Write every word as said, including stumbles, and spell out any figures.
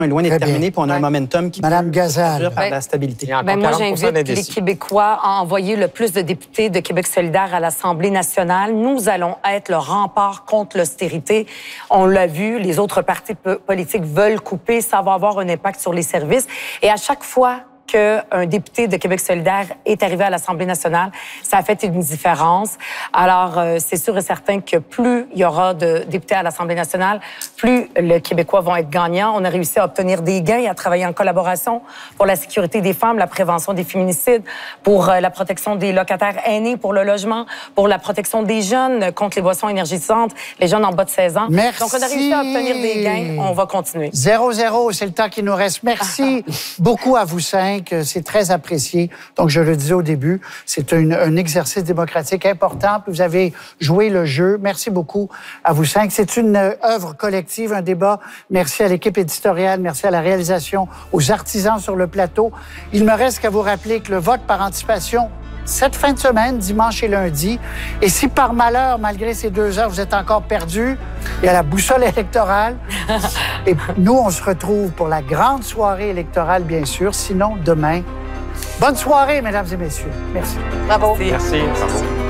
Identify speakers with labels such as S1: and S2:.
S1: est loin d'être terminé, puis on a ouais. un momentum qui
S2: Madame
S1: peut
S2: Gazal.
S1: par ben, la stabilité.
S3: Ben moi, j'invite les Québécois à envoyer le plus de députés de Québec solidaire à l'Assemblée nationale. Nous allons être le rempart contre l'austérité. On l'a vu, les autres partis politiques veulent couper, ça va avoir un impact sur les services. Et à chaque fois qu'un député de Québec solidaire est arrivé à l'Assemblée nationale, ça a fait une différence. Alors, euh, c'est sûr et certain que plus il y aura de députés à l'Assemblée nationale, plus les Québécois vont être gagnants. On a réussi à obtenir des gains, à travailler en collaboration pour la sécurité des femmes, la prévention des féminicides, pour euh, la protection des locataires aînés, pour le logement, pour la protection des jeunes contre les boissons énergisantes, les jeunes en bas de seize ans.
S2: Merci.
S3: Donc, on a réussi à obtenir des gains. On va continuer.
S2: zéro zéro, c'est le temps qui nous reste. Merci beaucoup à vous cinq. C'est très apprécié. Donc, je le disais au début, c'est un, un exercice démocratique important. Vous avez joué le jeu. Merci beaucoup à vous cinq. C'est une œuvre collective, un débat. Merci à l'équipe éditoriale, merci à la réalisation, aux artisans sur le plateau. Il me reste qu'à vous rappeler que le vote par anticipation, cette fin de semaine, dimanche et lundi. Et si par malheur, malgré ces deux heures, vous êtes encore perdus, il y a la boussole électorale. Et nous, on se retrouve pour la grande soirée électorale, bien sûr. Sinon, demain. Bonne soirée, mesdames et messieurs. Merci.
S3: Bravo.
S1: Merci. Merci. Bravo.